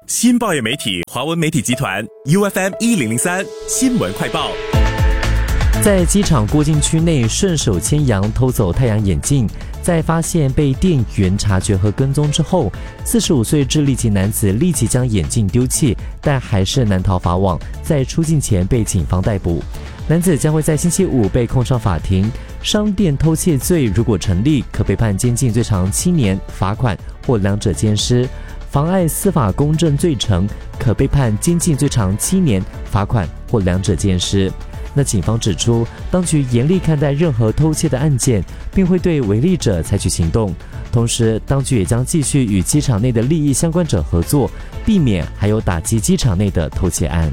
新报业媒体华文媒体集团 UFM1003 新闻快报。 在机场过境区内顺手牵羊偷走太阳眼镜，在发现被店员察觉和跟踪之后，45岁智利籍男子立即将眼镜丢弃，但还是难逃法网，在出境前被警方逮捕。男子将会在星期五被控上法庭。商店偷窃罪如果成立，可被判监禁最长7年、罚款或两者兼施；妨碍司法公正罪成，可被判监禁最长7年、罚款或两者兼施。那警方指出，当局严厉看待任何偷窃的案件，并会对违例者采取行动。同时，当局也将继续与机场内的利益相关者合作，避免还有打击机场内的偷窃案。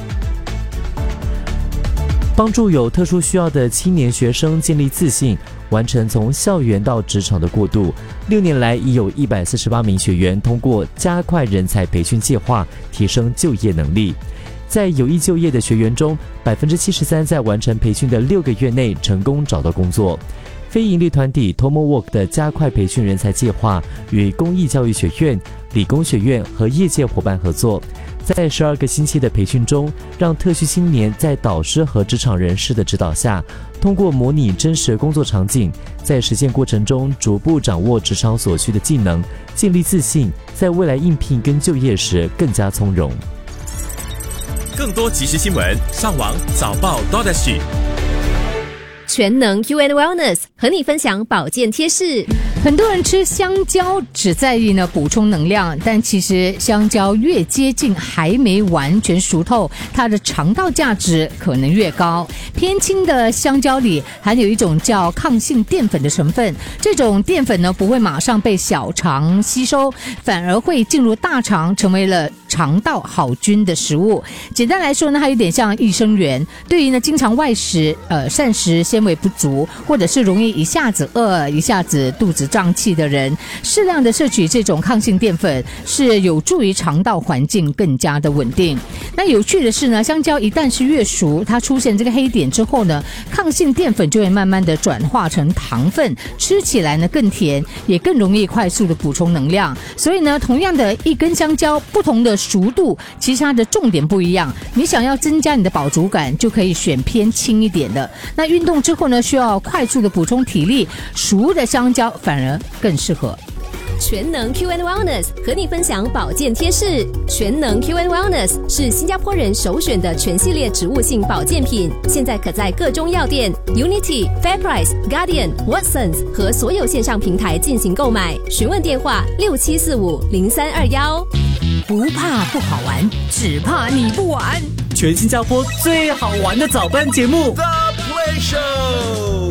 帮助有特殊需要的青年学生建立自信，完成从校园到职场的过渡。6年来，已有148名学员通过加快人才培训计划提升就业能力。在有意就业的学员中，73%在完成培训的6个月内成功找到工作。非营利团体 TomoWork 的加快培训人才计划与公益教育学院、理工学院和业界伙伴合作，在12个星期的培训中，让特需青年在导师和职场人士的指导下，通过模拟真实工作场景，在实践过程中逐步掌握职场所需的技能，建立自信，在未来应聘跟就业时更加从容。 更多即时新闻，上网早报 .SG。 全能 UN Wellness 和你分享保健贴士。 很多人吃香蕉只在意呢补充能量，但其实香蕉越接近还没完全熟透，它的肠道价值可能越高。偏轻的香蕉里含有一种叫抗性淀粉的成分，这种淀粉呢不会马上被小肠吸收，反而会进入大肠，成为了肠道好菌的食物。简单来说呢，它有点像益生元。对于呢经常外食膳食纤维不足，或者是容易一下子饿一下子肚子胀气的人，适量的摄取这种抗性淀粉是有助于肠道环境更加的稳定。那有趣的是呢，香蕉一旦是越熟，它出现这个黑点之后呢，抗性淀粉就会慢慢的转化成糖分，吃起来呢更甜，也更容易快速的补充能量。所以呢，同样的一根香蕉，不同的熟度，其实它的重点不一样。你想要增加你的饱足感，就可以选偏轻一点的。那运动之后呢，需要快速的补充体力，熟的香蕉反而更适合。 全能 QN Wellness 和你分享保健贴士。全能 QN Wellness 是新加坡人首选的全系列植物性保健品，现在可在各中药店、Unity、FairPrice、Guardian、Watsons 和所有线上平台进行购买。询问电话67450321。 不怕不好玩，只怕你不玩。 全新加坡最好玩的早班节目 The Play Show。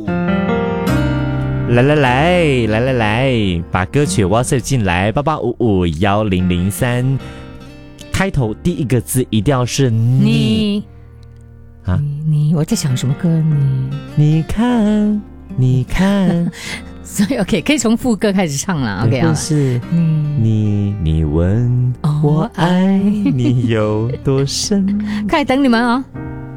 来，把歌曲 WhatsApp 进来88551003，开头第一个字一定要是你啊！ 你，我在想什么歌？你看，所以 OK 可以从副歌开始唱了。OK 啊， 是你问我爱你有多深？ 快等你们啊！